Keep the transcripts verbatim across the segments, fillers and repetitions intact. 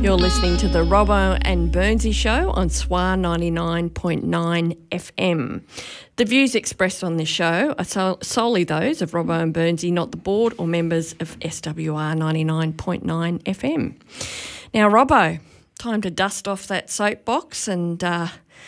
You're listening to the Robbo and Burnsy Show on S W R ninety-nine point nine F M. The views expressed on this show are sol- solely those of Robbo and Burnsy, not the board or members of S W R ninety-nine point nine F M. Now, Robbo, time to dust off that soapbox and uh,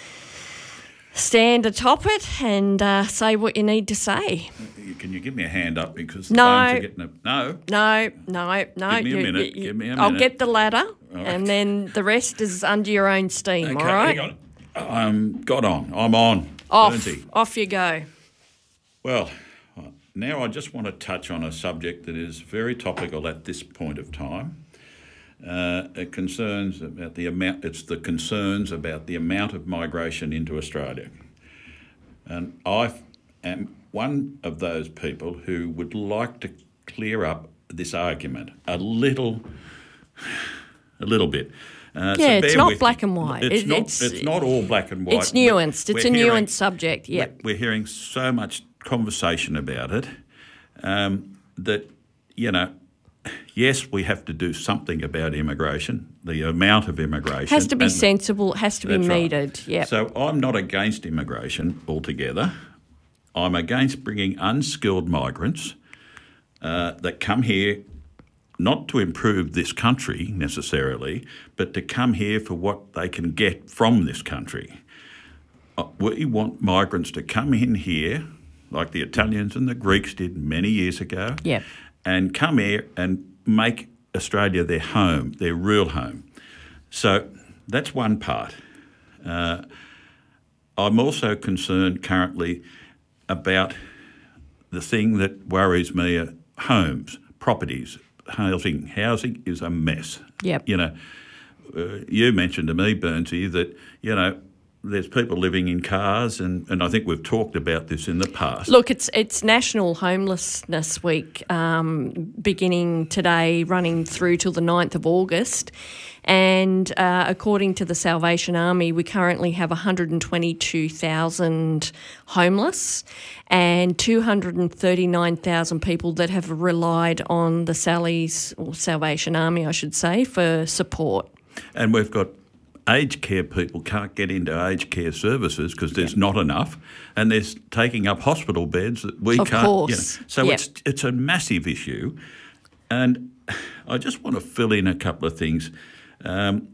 stand atop it and uh, say what you need to say. Can you give me a hand up because the No. phones are getting a... No? No, no, no. Give me a you- minute, you- give me a I'll minute. get the ladder right. and then the rest is under your own steam, all right? hang on. Um, got on. I'm on. Off, Burnsy. off you go. Well, now I just want to touch on a subject that is very topical at this point of time. Uh, it concerns about the amount. It's the concerns about the amount of migration into Australia, and I am one of those people who would like to clear up this argument a little, a little bit. Uh, so Yeah, it's bear not with black me. and white. It's It- not. it's- It's not all black and white. It's nuanced. We're- It's a we're hearing- nuanced subject, yep. We're, we're hearing so much conversation about it um, that, you know, yes, we have to do something about immigration, the amount of immigration. Has to be and- sensible, has to be That's right. metered, yep. So I'm not against immigration altogether. I'm against bringing unskilled migrants uh, that come here not to improve this country necessarily, but to come here for what they can get from this country. Uh, we want migrants to come in here, like the Italians and the Greeks did many years ago, Yep. and come here and make Australia their home, their real home. So that's one part. Uh, I'm also concerned currently about the thing that worries me are homes, properties, housing. Housing is a mess. Yep. You know, uh, you mentioned to me, Burnsy, that, you know, there's people living in cars, and, and I think we've talked about this in the past. Look, it's it's National Homelessness Week, um, beginning today, running through till the ninth of August. And uh, according to the Salvation Army, we currently have one hundred twenty-two thousand homeless and two hundred thirty-nine thousand people that have relied on the Sallies, or Salvation Army, I should say, for support. And we've got aged care people can't get into aged care services because there's yep. not enough, and they're taking up hospital beds that we of can't. Course. You know. So yep. it's it's a massive issue, and I just want to fill in a couple of things. Um,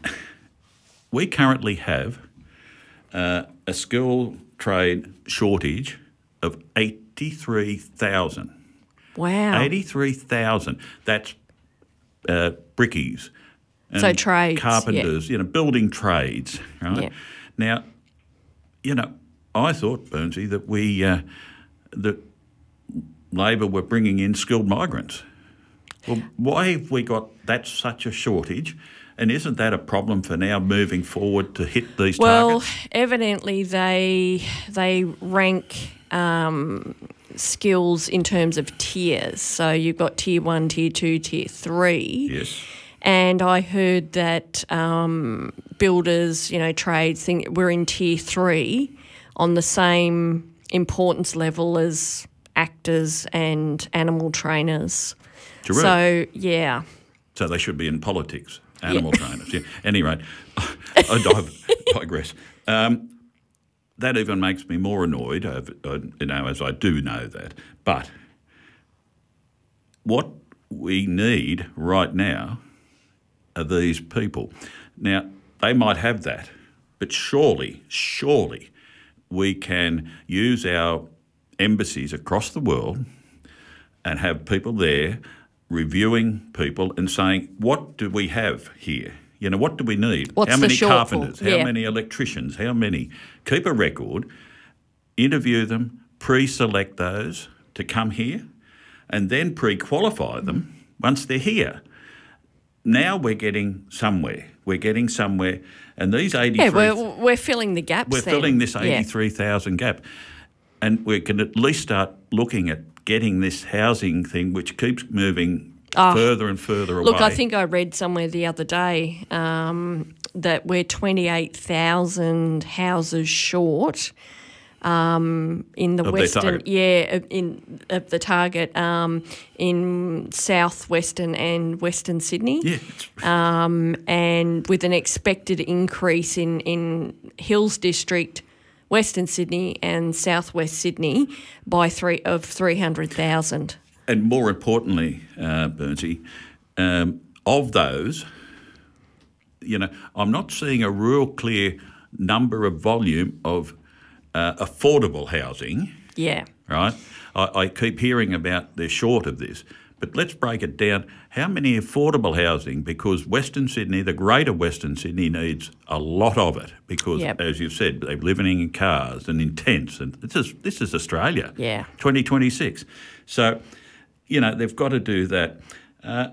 we currently have uh, a skill trade shortage of eighty-three thousand. Wow. eighty-three thousand. That's uh, brickies. And so trades, carpenters, yeah. you know, building trades, right? Yeah. Now, you know, I thought, Burnsy, that we, uh, that Labor were bringing in skilled migrants. Well, why have we got that such a shortage? And isn't that a problem for now moving forward to hit these well, targets? Well, evidently they they rank um, skills in terms of tiers. So you've got tier one, tier two, tier three. Yes. And I heard that um, builders, you know, trades, think we're in tier three on the same importance level as actors and animal trainers. Terrific. So, yeah. So they should be in politics, animal yeah. trainers. Yeah. Anyway, I dive, digress. Um, that even makes me more annoyed, over, you know, as I do know that. But what we need right now are these people. Now, they might have that, but surely, surely we can use our embassies across the world and have people there reviewing people and saying, what do we have here? You know, what do we need? What's how many the carpenters? yeah. How many electricians? How many? Keep a record, interview them, pre-select those to come here, and then pre-qualify them once they're here. Now we're getting somewhere. We're getting somewhere. And these eighty-three... Yeah, we're, we're filling the gaps We're then. filling this yeah. eighty-three thousand gap. And we can at least start looking at getting this housing thing, which keeps moving oh, further and further away. Look, I think I read somewhere the other day um, that we're twenty-eight thousand houses short um, in the of their western, target. yeah, of- in of the target um, in south-western and Western Sydney. Yeah, it's, Um, and with an expected increase in, in Hills District, Western Sydney and Southwest Sydney by three of three hundred thousand. and more importantly, uh, Bernsey, um, of those, you know, I'm not seeing a real clear number of volume of uh, affordable housing, Yeah. right? I, I keep hearing about they're short of this, but let's break it down. How many affordable housing? Because Western Sydney, the greater Western Sydney, needs a lot of it because, Yep. as you've said, they're living in cars and in tents, and this is this is Australia, Yeah. twenty twenty-six. So, you know, they've got to do that. Uh,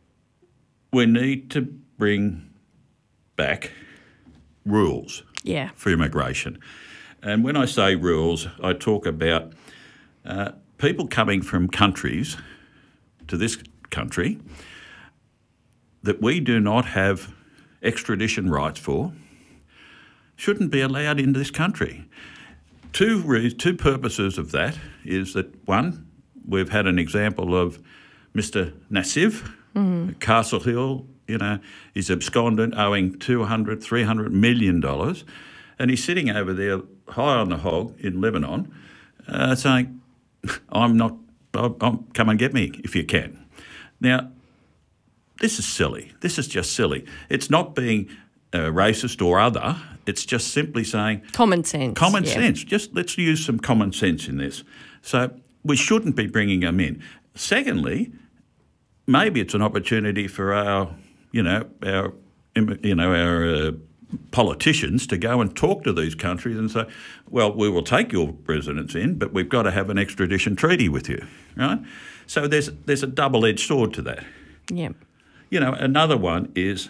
we need to bring back rules Yeah. for immigration. And when I say rules, I talk about uh, people coming from countries to this country that we do not have extradition rights for shouldn't be allowed into this country. Two, re- two purposes of that is that, one, we've had an example of Mister Nassif, Castle Hill, you know, he's absconded, owing two hundred, three hundred million dollars, and he's sitting over there high on the hog in Lebanon uh, saying, I'm not, I'm, I'm, come and get me if you can. Now, this is silly. This is just silly. It's not being uh, racist or other. It's just simply saying Common sense. common yeah. sense. Just let's use some common sense in this. So we shouldn't be bringing them in. Secondly, maybe it's an opportunity for our, you know, our, you know, our uh, politicians to go and talk to these countries and say, well, we will take your residents in, but we've got to have an extradition treaty with you, right? So there's there's a double-edged sword to that. Yeah. You know, another one is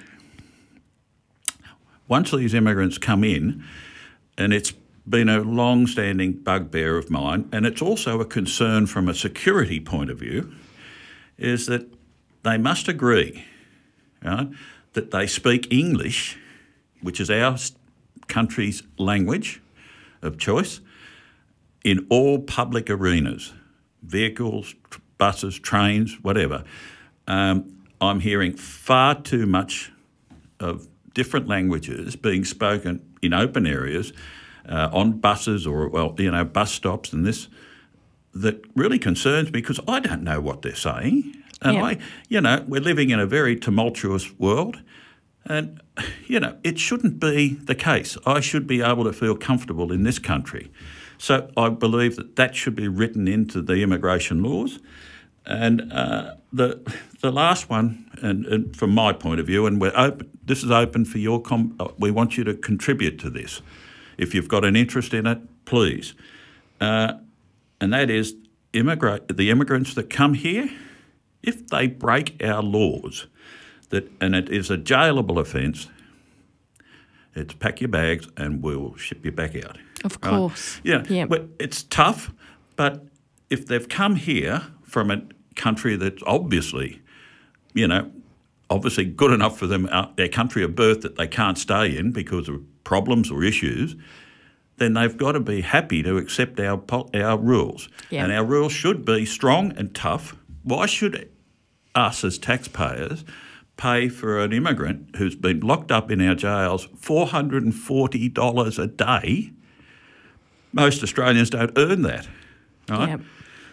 once these immigrants come in, and it's been a long-standing bugbear of mine, and it's also a concern from a security point of view, is that they must agree, right, that they speak English, which is our country's language of choice, in all public arenas, vehicles, tr- buses, trains, whatever. Um, I'm hearing far too much of different languages being spoken in open areas, uh, on buses or, well, you know, bus stops and this, that really concerns me because I don't know what they're saying. And Yeah. I, you know, we're living in a very tumultuous world and, you know, it shouldn't be the case. I should be able to feel comfortable in this country. So I believe that that should be written into the immigration laws. And uh, the the last one, and, and from my point of view, and we're open, this is open for your, com- we want you to contribute to this. If you've got an interest in it, please. Uh, and that is immigrate the immigrants that come here, if they break our laws, that and it is a jailable offence, it's pack your bags and we'll ship you back out. Of Right? course. Yeah, Yeah. but it's tough, but if they've come here from a country that's obviously, you know, obviously good enough for them, uh, their country of birth that they can't stay in because of problems or issues, then they've got to be happy to accept our pol- our rules. Yeah. And our rules should be strong and tough. Why should us as taxpayers pay for an immigrant who's been locked up in our jails four hundred forty dollars a day? Most Australians don't earn that, right? Yeah.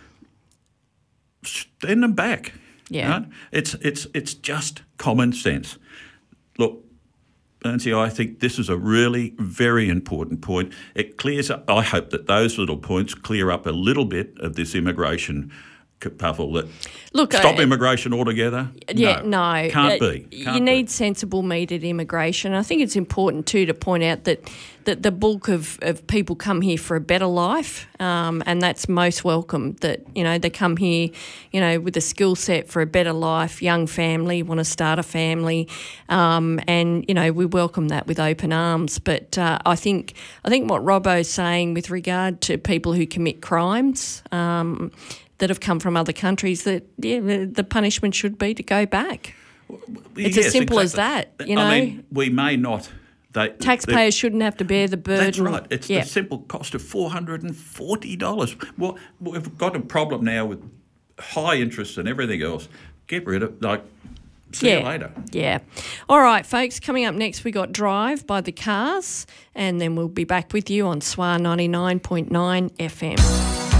Send them back. Yeah. Right? It's it's it's just common sense. Look, Bernsey, I think this is a really very important point. It clears up. I hope that those little points clear up a little bit of this immigration kerfuffle. That Look, stop uh, immigration altogether. Yeah, no. can't Uh, be. you Can't need be. sensible metered immigration. I think it's important too to point out that, that the bulk of, of people come here for a better life, um, and that's most welcome. That, you know, they come here, you know, with a skill set for a better life, young family, want to start a family, um, and you know we welcome that with open arms. But uh, I think I think what Robbo's saying with regard to people who commit crimes. Um, that have come from other countries, that yeah, the, the punishment should be to go back. It's as Yes, simple as exactly. that, you know. I mean, we may not They, Taxpayers shouldn't have to bear the burden. That's right. It's yeah. the simple cost of four hundred forty dollars. Well, we've got a problem now with high interest and everything else. Get rid of, like, see yeah. you later. Yeah. All right, folks, coming up next, we got Drive by The Cars, and then we'll be back with you on S W A ninety-nine point nine F M.